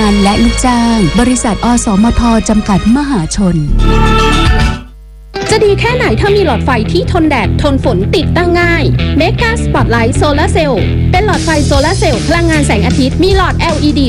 านและลูกจ้างบริษัทอสมทจำกัดมหาชนจะดีแค่ไหนถ้ามีหลอดไฟที่ทนแดดทนฝนติดตั้งง่าย Mega Spotlight Solar Cell เป็นหลอดไฟโซลาร์เซลล์พลังงานแสงอาทิตย์มีหลอด LED